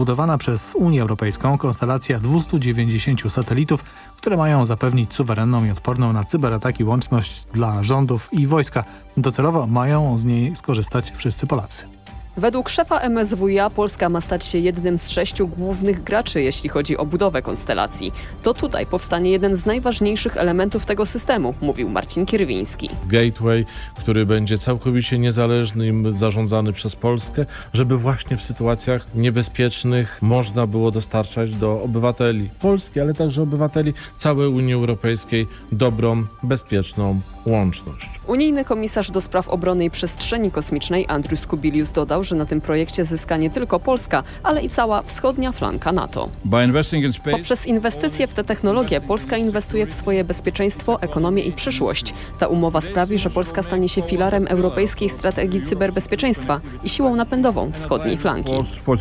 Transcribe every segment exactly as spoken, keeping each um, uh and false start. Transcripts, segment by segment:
zbudowana przez Unię Europejską konstelacja dwieście dziewięćdziesiąt satelitów, które mają zapewnić suwerenną i odporną na cyberataki łączność dla rządów i wojska. Docelowo mają z niej skorzystać wszyscy Polacy. Według szefa M S W i A Polska ma stać się jednym z sześciu głównych graczy, jeśli chodzi o budowę konstelacji. To tutaj powstanie jeden z najważniejszych elementów tego systemu, mówił Marcin Kierwiński. Gateway, który będzie całkowicie niezależny i zarządzany przez Polskę, żeby właśnie w sytuacjach niebezpiecznych można było dostarczać do obywateli Polski, ale także obywateli całej Unii Europejskiej dobrą, bezpieczną łączność. Unijny komisarz do spraw obrony i przestrzeni kosmicznej Andrius Kubilius dodał, że na tym projekcie zyska nie tylko Polska, ale i cała wschodnia flanka NATO. Poprzez inwestycje w te technologie Polska inwestuje w swoje bezpieczeństwo, ekonomię i przyszłość. Ta umowa sprawi, że Polska stanie się filarem europejskiej strategii cyberbezpieczeństwa i siłą napędową wschodniej flanki.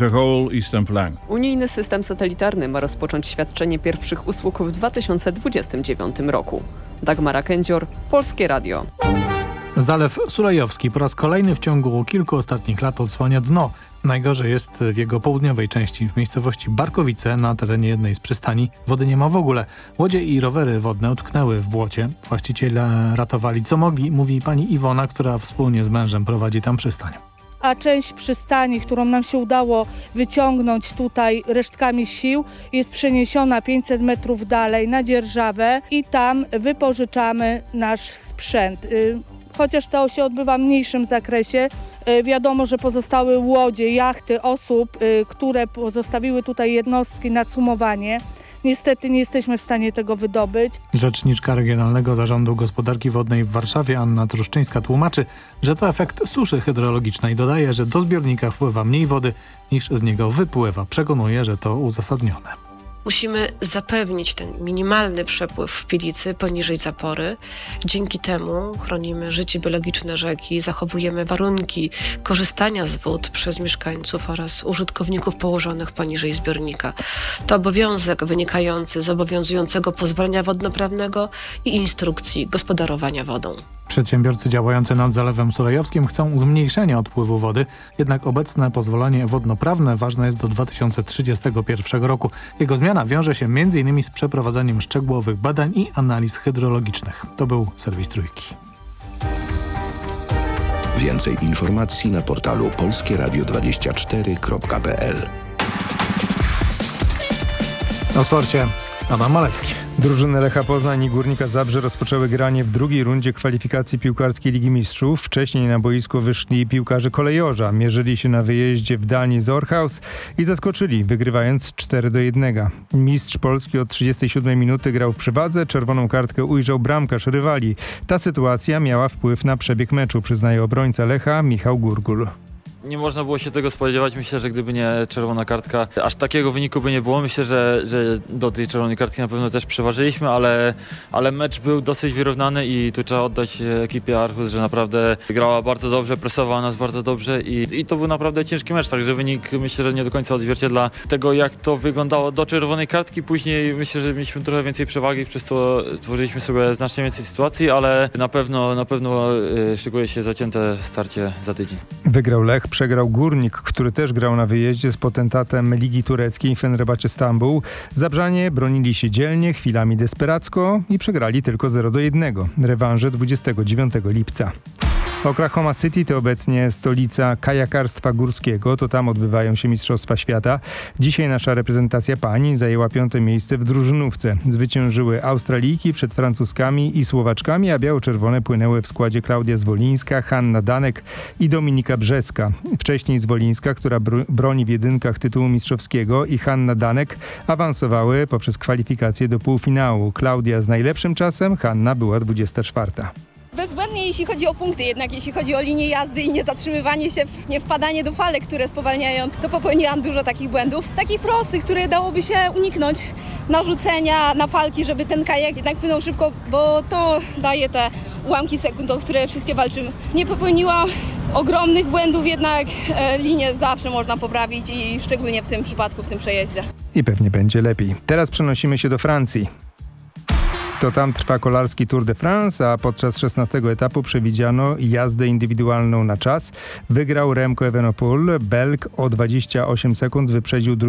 Unijny system satelitarny ma rozpocząć świadczenie pierwszych usług w dwa tysiące dwudziestym dziewiątym roku. Dagmara Kędzior, Polskie Radio. Zalew Sulejowski po raz kolejny w ciągu kilku ostatnich lat odsłania dno. Najgorzej jest w jego południowej części, w miejscowości Barkowice, na terenie jednej z przystani. Wody nie ma w ogóle. Łodzie i rowery wodne utknęły w błocie. Właściciele ratowali co mogli, mówi pani Iwona, która wspólnie z mężem prowadzi tam przystań. A część przystani, którą nam się udało wyciągnąć tutaj resztkami sił, jest przeniesiona pięćset metrów dalej na dzierżawę i tam wypożyczamy nasz sprzęt. Chociaż to się odbywa w mniejszym zakresie, wiadomo, że pozostałe łodzie, jachty osób, które pozostawiły tutaj jednostki na cumowanie, niestety nie jesteśmy w stanie tego wydobyć. Rzeczniczka Regionalnego Zarządu Gospodarki Wodnej w Warszawie Anna Truszczyńska tłumaczy, że to efekt suszy hydrologicznej. Dodaje, że do zbiornika wpływa mniej wody niż z niego wypływa. Przekonuje, że to uzasadnione. Musimy zapewnić ten minimalny przepływ w Pilicy poniżej zapory. Dzięki temu chronimy życie biologiczne rzeki, zachowujemy warunki korzystania z wód przez mieszkańców oraz użytkowników położonych poniżej zbiornika. To obowiązek wynikający z obowiązującego pozwolenia wodnoprawnego i instrukcji gospodarowania wodą. Przedsiębiorcy działający nad Zalewem Sulejowskim chcą zmniejszenia odpływu wody, jednak obecne pozwolenie wodnoprawne ważne jest do dwa tysiące trzydziestego pierwszego roku. Jego zmiana wiąże się między innymi z przeprowadzaniem szczegółowych badań i analiz hydrologicznych. To był serwis Trójki. Więcej informacji na portalu polskie radio dwadzieścia cztery kropka p l. O sporcie Adam Malecki. Drużyny Lecha Poznań i Górnika Zabrze rozpoczęły granie w drugiej rundzie kwalifikacji piłkarskiej Ligi Mistrzów. Wcześniej na boisko wyszli piłkarze Kolejorza. Mierzyli się na wyjeździe w Danii z Orchaus i zaskoczyli, wygrywając cztery do jednego. Mistrz Polski od trzydziestej siódmej minuty grał w przewadze. Czerwoną kartkę ujrzał bramkarz rywali. Ta sytuacja miała wpływ na przebieg meczu, przyznaje obrońca Lecha Michał Gurgul. Nie można było się tego spodziewać. Myślę, że gdyby nie czerwona kartka, aż takiego wyniku by nie było. Myślę, że, że do tej czerwonej kartki na pewno też przeważyliśmy, ale, ale mecz był dosyć wyrównany i tu trzeba oddać ekipie Archus, że naprawdę grała bardzo dobrze, presowała nas bardzo dobrze i, i to był naprawdę ciężki mecz, także wynik myślę, że nie do końca odzwierciedla tego, jak to wyglądało do czerwonej kartki. Później myślę, że mieliśmy trochę więcej przewagi, przez to tworzyliśmy sobie znacznie więcej sytuacji, ale na pewno, na pewno szykuje się zacięte starcie za tydzień. Wygrał Lech. Przegrał Górnik, który też grał na wyjeździe z potentatem Ligi Tureckiej Fenerbahce Stambuł. Zabrzanie bronili się dzielnie, chwilami desperacko i przegrali tylko zero do jednego. Rewanże dwudziestego dziewiątego lipca. Oklahoma City to obecnie stolica kajakarstwa górskiego, to tam odbywają się Mistrzostwa Świata. Dzisiaj nasza reprezentacja pań zajęła piąte miejsce w drużynówce. Zwyciężyły Australijki przed Francuzkami i Słowaczkami, a biało-czerwone płynęły w składzie Klaudia Zwolińska, Hanna Danek i Dominika Brzeska. Wcześniej Zwolińska, która broni w jedynkach tytułu mistrzowskiego, i Hanna Danek awansowały poprzez kwalifikację do półfinału. Klaudia z najlepszym czasem, Hanna była dwudziesta czwarta. Bezbłędnie jeśli chodzi o punkty, jednak jeśli chodzi o linię jazdy i nie zatrzymywanie się, nie wpadanie do falek, które spowalniają, to popełniłam dużo takich błędów. Takich prostych, które dałoby się uniknąć, narzucenia na falki, żeby ten kajak jednak płynął szybko, bo to daje te ułamki sekund, o które wszystkie walczymy. Nie popełniłam ogromnych błędów, jednak e, linię zawsze można poprawić i szczególnie w tym przypadku, w tym przejeździe. I pewnie będzie lepiej. Teraz przenosimy się do Francji. To tam trwa kolarski Tour de France, a podczas szesnastego etapu przewidziano jazdę indywidualną na czas. Wygrał Remco Evenepoel. Belg o dwadzieścia osiem sekund wyprzedził drugi